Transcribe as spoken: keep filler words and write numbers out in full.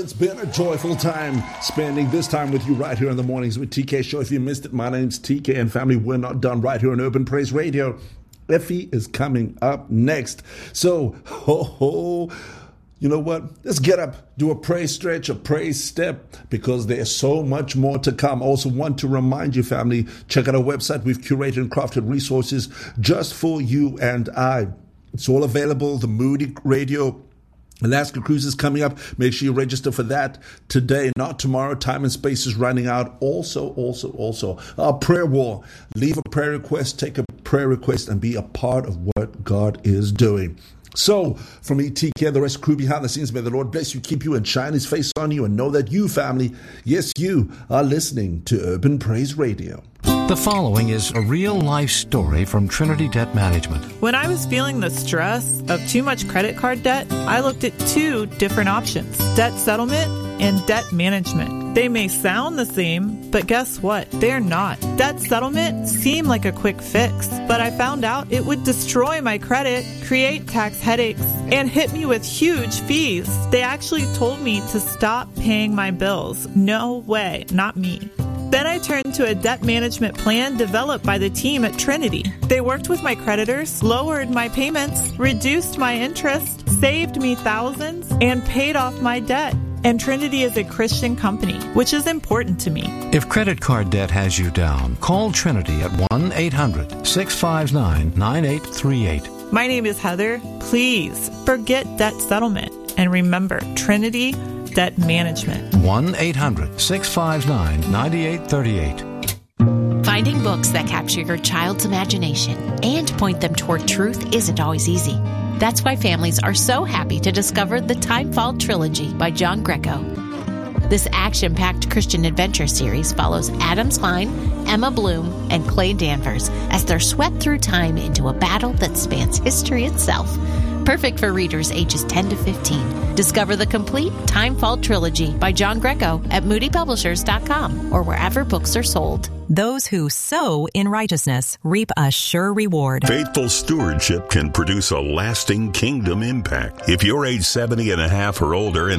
it's been a joyful time spending this time with you right here in the mornings with T K Show. If you missed it, my name's T K, and family, we're not done right here on Urban Praise Radio. Effie is coming up next. So, ho, ho, you know what? Let's get up, do a praise stretch, a praise step, because there's so much more to come. I also want to remind you, family, check out our website. We've curated and crafted resources just for you and I. It's all available. The Moody Radio Alaska Cruise is coming up. Make sure you register for that today, not tomorrow. Time and space is running out. Also, also, also, our prayer war. Leave a prayer request, take a prayer request, and be a part of what God is doing. So, from me, T K, the rest crew behind the scenes, may the Lord bless you, keep you, and shine his face on you, and know that you, family, yes, you, are listening to Urban Praise Radio. The following is a real-life story from Trinity Debt Management. When I was feeling the stress of too much credit card debt, I looked at two different options: debt settlement and debt management. They may sound the same, but guess what? They're not. Debt settlement seemed like a quick fix, but I found out it would destroy my credit, create tax headaches, and hit me with huge fees. They actually told me to stop paying my bills. No way, not me. Then I turned to a debt management plan developed by the team at Trinity. They worked with my creditors, lowered my payments, reduced my interest, saved me thousands, and paid off my debt. And Trinity is a Christian company, which is important to me. If credit card debt has you down, call Trinity at one eight hundred six five nine nine eight three eight. My name is Heather. Please forget debt settlement and remember Trinity Debt Management. one eight hundred six five nine nine eight three eight. Finding books that capture your child's imagination and point them toward truth isn't always easy. That's why families are so happy to discover the Timefall Trilogy by John Greco. This action-packed Christian adventure series follows Adam Klein, Emma Bloom, and Clay Danvers as they're swept through time into a battle that spans history itself. Perfect for readers ages ten to fifteen. Discover the complete Timefall Trilogy by John Greco at moody publishers dot com or wherever books are sold. Those who sow in righteousness reap a sure reward. Faithful stewardship can produce a lasting kingdom impact. If you're age seventy and a half or older and